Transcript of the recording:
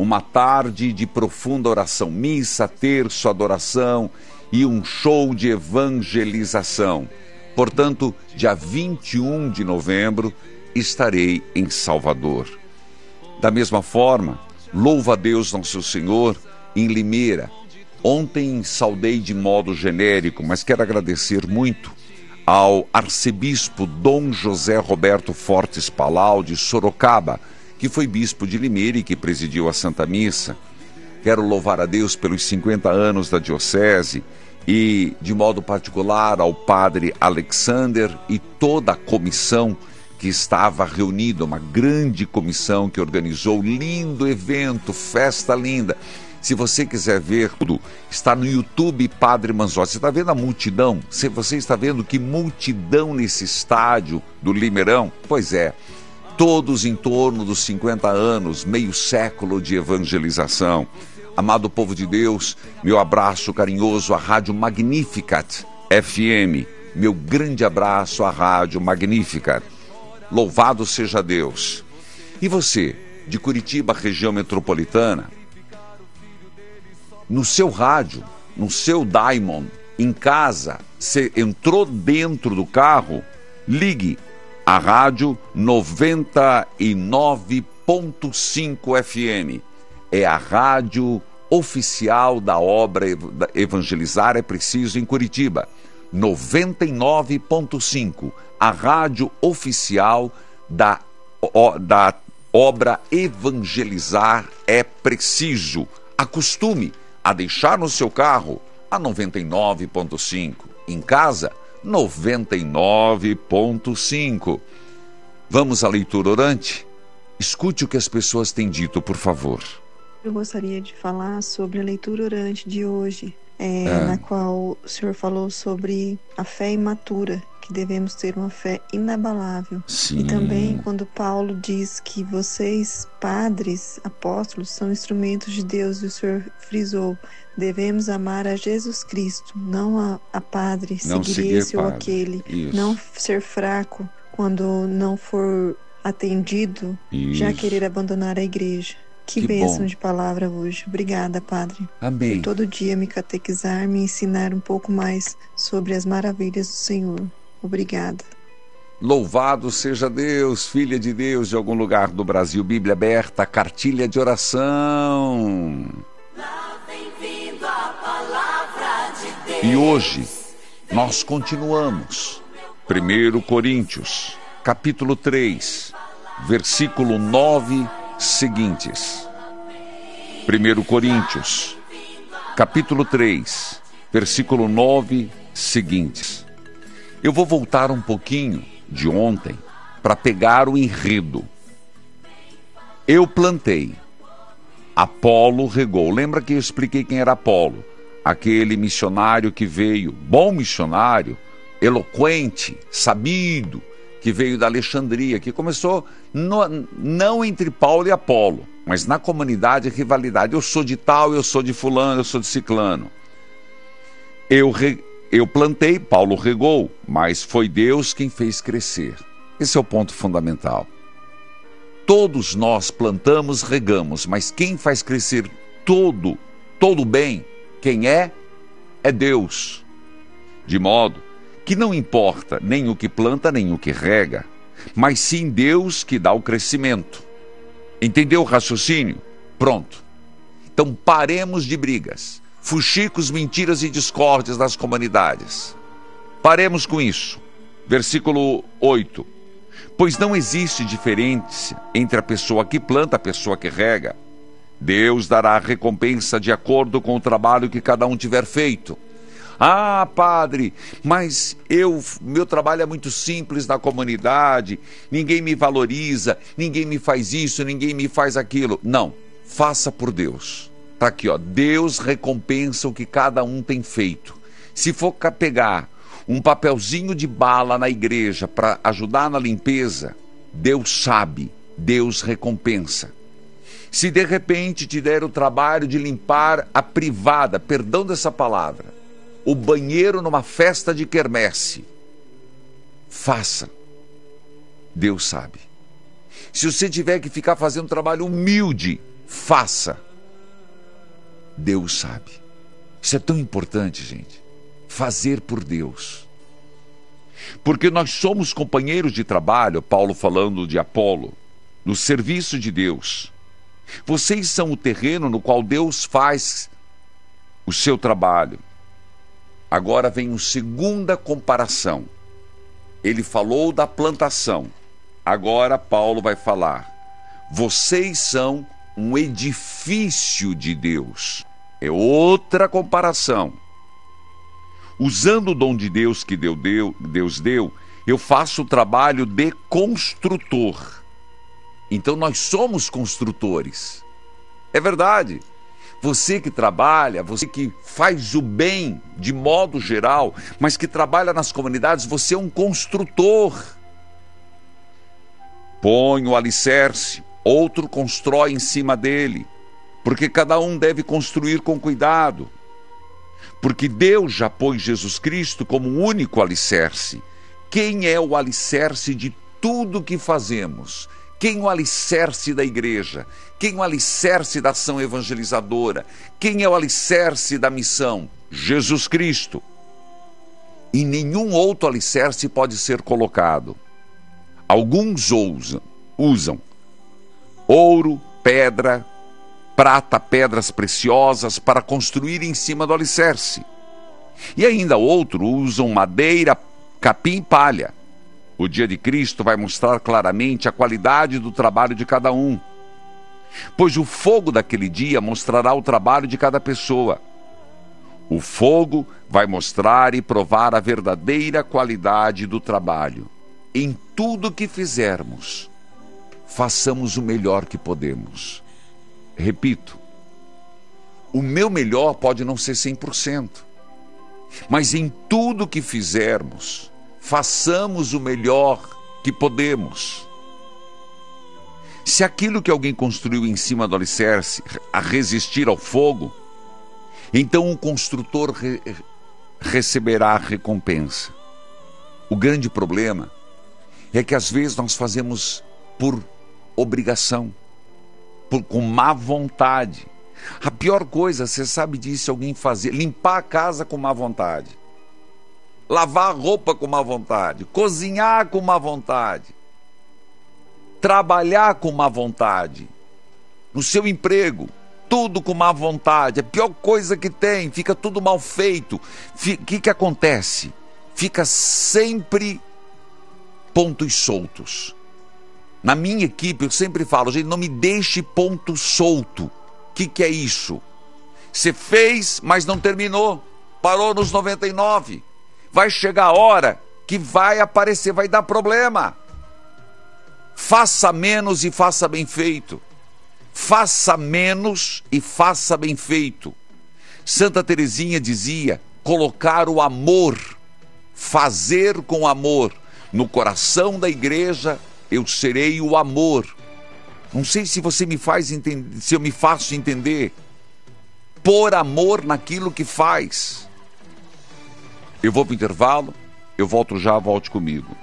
uma tarde de profunda oração, missa, terço, adoração e um show de evangelização. Portanto, dia 21 de novembro, estarei em Salvador. Da mesma forma, louva a Deus Nosso Senhor em Limeira. Ontem saudei de modo genérico, mas quero agradecer muito ao arcebispo Dom José Roberto Fortes Palau de Sorocaba, que foi bispo de Limeira e que presidiu a Santa Missa. Quero louvar a Deus pelos 50 anos da diocese e, de modo particular, ao padre Alexander e toda a comissão que estava reunida, uma grande comissão que organizou lindo evento, festa linda. Se você quiser ver tudo, está no YouTube Padre Manzotti. Você está vendo a multidão? Você está vendo que multidão nesse estádio do Limeirão? Pois é, todos em torno dos 50 anos, meio século de evangelização. Amado povo de Deus, meu abraço carinhoso à Rádio Magnificat FM. Meu grande abraço à Rádio Magnificat. Louvado seja Deus. E você, de Curitiba, região metropolitana, no seu rádio, no seu Diamond, em casa, você entrou dentro do carro, ligue a Rádio 99.5 FM. É a rádio oficial da obra Evangelizar é Preciso em Curitiba. 99.5, a rádio oficial da obra Evangelizar é Preciso. Acostume a deixar no seu carro a 99.5, em casa 99.5. Vamos à leitura orante? Escute o que as pessoas têm dito, por favor. Eu gostaria de falar sobre a leitura orante de hoje, na qual o senhor falou sobre a fé imatura, que devemos ter uma fé inabalável. Sim. E também quando Paulo diz que vocês, padres, apóstolos, são instrumentos de Deus, e o senhor frisou, devemos amar a Jesus Cristo, não a padre, seguir esse ou aquele. Isso. Não ser fraco quando não for atendido, isso. Já querer abandonar a igreja. Que bênção de palavra hoje. Obrigada, Padre. Amém. Por todo dia me catequizar, me ensinar um pouco mais sobre as maravilhas do Senhor. Obrigada. Louvado seja Deus, filha de Deus de algum lugar do Brasil. Bíblia aberta, cartilha de oração. Lá vem vindo a palavra de Deus. E hoje nós continuamos. 1 Coríntios, capítulo 3, versículo 9 seguintes. 1 Coríntios, capítulo 3, versículo 9 seguintes. Eu vou voltar um pouquinho de ontem para pegar o enredo. Eu plantei, Apolo regou. Lembra que eu expliquei quem era Apolo? Aquele missionário que veio, bom missionário, eloquente, sabido, que veio da Alexandria, que começou não entre Paulo e Apolo, mas na comunidade rivalidade. Eu sou de tal, eu sou de fulano, eu sou de ciclano. Eu plantei, Paulo regou, mas foi Deus quem fez crescer. Esse é o ponto fundamental. Todos nós plantamos, regamos, mas quem faz crescer todo bem, quem é? É Deus. De modo que não importa nem o que planta, nem o que rega, mas sim Deus que dá o crescimento. Entendeu o raciocínio? Pronto. Então paremos de brigas, fuxicos, mentiras e discórdias das comunidades. Paremos com isso. Versículo 8. Pois não existe diferença entre a pessoa que planta e a pessoa que rega. Deus dará a recompensa de acordo com o trabalho que cada um tiver feito. Ah, padre, mas meu trabalho é muito simples na comunidade, ninguém me valoriza, ninguém me faz isso, ninguém me faz aquilo. Não, faça por Deus. Está aqui, ó, Deus recompensa o que cada um tem feito. Se for pegar um papelzinho de bala na igreja para ajudar na limpeza, Deus sabe, Deus recompensa. Se de repente te der o trabalho de limpar a privada, perdão dessa palavra, o banheiro numa festa de quermesse, faça. Deus sabe. Se você tiver que ficar fazendo um trabalho humilde faça. Deus sabe. Isso é tão importante, gente. Fazer por Deus. Porque nós somos companheiros de trabalho, Paulo falando de Apolo, no serviço de Deus. Vocês são o terreno no qual Deus faz o seu trabalho. Agora vem uma segunda comparação. Ele falou da plantação. Agora Paulo vai falar. Vocês são um edifício de Deus. É outra comparação. Usando o dom de Deus que Deus deu, eu faço o trabalho de construtor. Então nós somos construtores. É verdade. Você que trabalha, você que faz o bem de modo geral, mas que trabalha nas comunidades, você é um construtor. Põe o alicerce, outro constrói em cima dele, porque cada um deve construir com cuidado. Porque Deus já pôs Jesus Cristo como o único alicerce. Quem é o alicerce de tudo que fazemos? Quem é o alicerce da igreja? Quem é o alicerce da ação evangelizadora? Quem é o alicerce da missão? Jesus Cristo. E nenhum outro alicerce pode ser colocado. Alguns usam ouro, pedra, prata, pedras preciosas para construir em cima do alicerce. E ainda outros usam madeira, capim e palha. O dia de Cristo vai mostrar claramente a qualidade do trabalho de cada um. Pois o fogo daquele dia mostrará o trabalho de cada pessoa. O fogo vai mostrar e provar a verdadeira qualidade do trabalho. Em tudo que fizermos, façamos o melhor que podemos. Repito, o meu melhor pode não ser 100%, mas em tudo que fizermos, façamos o melhor que podemos. Se aquilo que alguém construiu em cima do alicerce a resistir ao fogo, então o construtor receberá a recompensa. O grande problema é que às vezes nós fazemos por obrigação, com má vontade. A pior coisa, você sabe disso, alguém fazer, limpar a casa com má vontade, lavar a roupa com má vontade, cozinhar com má vontade, trabalhar com má vontade, no seu emprego, tudo com má vontade, a pior coisa que tem, fica tudo mal feito. O que acontece? Fica sempre pontos soltos. Na minha equipe eu sempre falo, gente, não me deixe ponto solto. O que é isso? Você fez, mas não terminou, parou nos 99. Vai chegar a hora que vai aparecer, vai dar problema. Faça menos e faça bem feito. Faça menos e faça bem feito. Santa Teresinha dizia, colocar o amor, fazer com amor. No coração da igreja, eu serei o amor. Não sei se você me faz entender, se eu me faço entender. Pôr amor naquilo que faz. Eu vou para o intervalo, eu volto já, volte comigo.